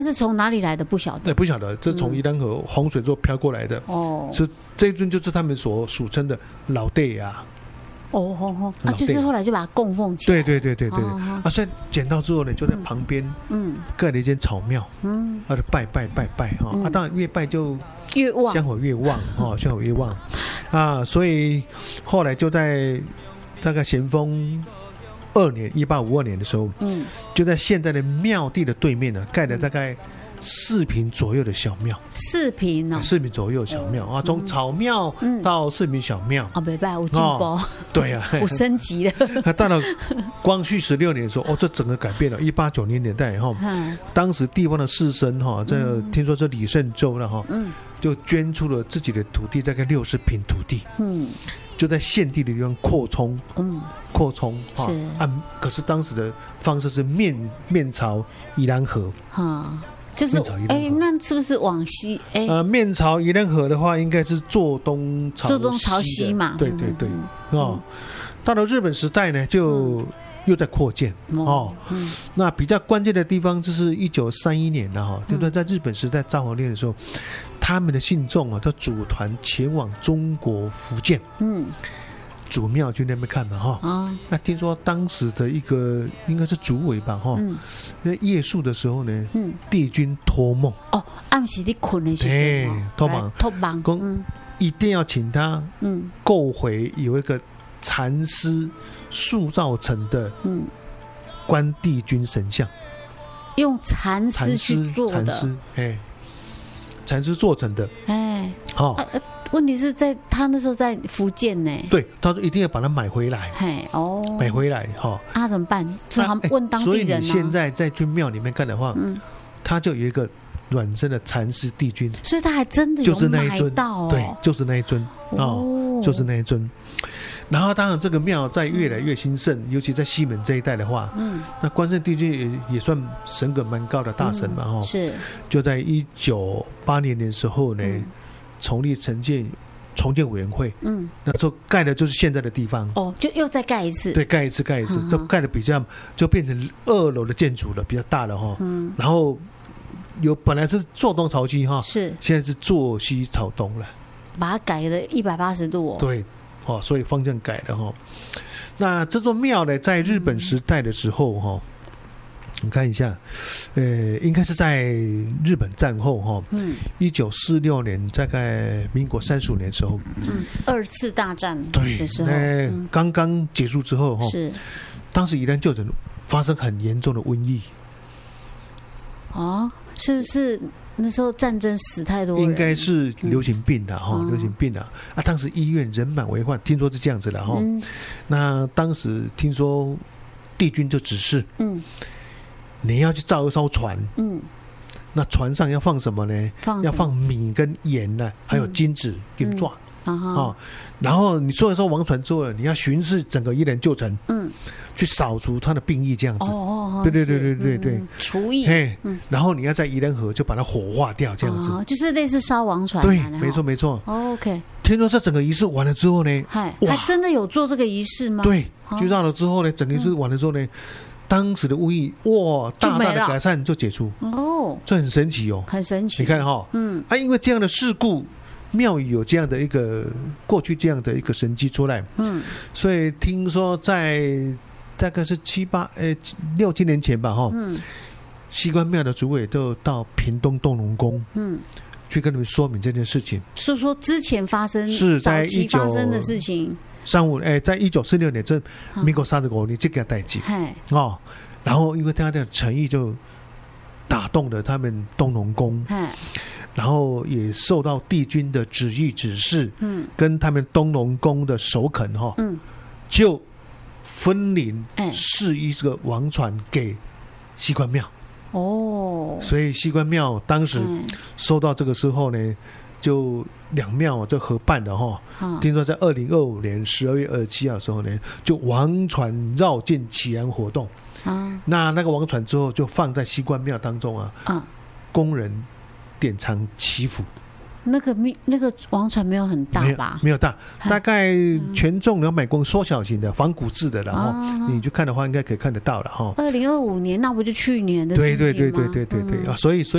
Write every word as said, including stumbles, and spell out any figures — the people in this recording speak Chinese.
是从哪里来的不晓得， 对，不晓得，这是从宜兰河洪水之后飘过来的。哦，是这一尊就是他们所俗称的老弟啊。 哦哦哦，啊，就是后来就把它供奉起来。 对对对对对，啊，所以捡到之后呢，就在旁边，嗯，盖了一间草庙，嗯，啊，就拜拜拜拜哈，啊，当然越拜就越旺， 香火越旺哦，香火越旺，啊，所以后来就在大概咸丰二年一八五二年的时候，嗯，就在现在的庙地的对面呢，盖了大概四坪左右的小庙， 四坪哦， 四坪左右小庙啊，从草庙到四坪小庙啊，没办法，我进步， 对呀， 我升级了。 到了光绪十六年的时候，哦，这整个改变了。一八九零年代哈，当时地方的士绅哈，这听说是李胜洲了哈，嗯，就捐出了自己的土地，大概六十坪土地，嗯，就在现地的地方扩充，嗯，扩充哈，啊，可是当时的方式是面面朝宜兰河，哈。 就是哎，那是不是往西？哎， 呃，面朝宜兰河的话，应该是坐东朝西， 坐东朝西嘛。 对对对，哦，到了日本时代呢，就又在扩建哦。那比较关键的地方就是一九三一年了哈，就是在日本时代昭和年的时候，他们的信众啊，都组团前往中国福建。嗯。主庙去那边看嘛哈，啊，那听说当时的一个应该是主委吧哈，嗯，那夜宿的时候呢，嗯，帝君托梦哦，暗时你困的时候， 哎，托梦托梦， 嗯，一定要请他，嗯，购回有一个禅师塑造成的，嗯，关帝君神像， 用禅师去做的， 禅师，哎，禅师做成的，哎，好。 问题是在他那时候在福建呢， 对，他说一定要把它买回来，嘿，哦，买回来哈， 啊，怎么办？只好问当地人、啊。 所以你现在在去庙里面看的话，嗯，他就有一个软身的禅师帝君， 所以他还真的有买到、哦， 对，就是那一尊，哦，就是那一尊。然后当然这个庙在越来越兴盛，尤其在西门这一带的话，嗯，那关圣帝君也也算神格蛮高的大神嘛，哈、嗯， 是， 就在一九八零年的时候呢。嗯，成立承建重建委员会，嗯，那时候盖的就是现在的地方， 哦，就又再盖一次， 对，盖一次，盖一次，这盖的比较就变成二楼的建筑了，比较大了哈，嗯，然后有本来是坐东朝西哈， 是， 现在是坐西朝东了， 把它改了一百八十度哦， 对，哦，所以方向改了哈。那这座庙呢，在日本时代的时候哈。你看一下，呃，应该是在日本战后哈，嗯，一九四六年，大概民国三十五年的时候， 嗯，二次大战的时候， 对，嗯、刚刚结束之后哈， 是， 当时宜兰旧城发生很严重的瘟疫， 哦，是不是那时候战争死太多人？ 应该是流行病的哈，嗯、流行病的啊，当时医院人满为患，听说是这样子的哈，嗯、那当时听说帝君就指示，嗯。你要去造一艘船，嗯，那船上要放什么呢？ 放要放米跟盐呢、啊，还有金子、金钻啊、哦。然后你坐一艘王船之后，你要巡视整个宜兰旧城，嗯，去扫除它的病疫，这样子。 哦哦， 对对对对对对， 嗯、除疫。 嘿，嗯，然后你要在宜兰河就把它火化掉，这样子。 哦，就是类似烧王船。 对，没错没错。 哦 OK。 听说这整个仪式完了之后呢， 嗨，还真的有做这个仪式吗？ 对，去绕了之后呢，整个仪式完了之后呢。当时的瘟疫哇，大大的改善就解除哦，这很神奇哦， 很神奇。 你看哈、哦，嗯，啊，因为这样的事故，庙宇有这样的一个过去这样的一个神迹出来，嗯，所以听说在大概是七八呃六七年前吧，哈，嗯，西关庙的主委都到屏东东龙宫，嗯，去跟你们说明这件事情， 是说之前发生是在一九发生的事情。 三五哎，在一九四六年，这民国三十五年这个代际哦，然后因为他的诚意就打动了他们东龙宫，然后也受到帝君的旨意指示，嗯，跟他们东龙宫的首肯哈，嗯，就分灵释一个王船给西关庙哦，所以西关庙当时收到这个时候呢。就两庙就合办的哈，嗯、听说在二零二五年十二月二十七号的时候呢，就王船绕境祈安活动，嗯、那那个王船之后就放在西关庙当中啊，嗯、工人典藏祈福。 那个那个王船没有很大吧？ 没有, 没有大，大概全重两百公缩小型的仿古制的，然后、哦、你去看的话，应该可以看得到了哈。 二零二五年，那不就去年的事情吗？ 对对对对对对对、嗯、啊，所以所以。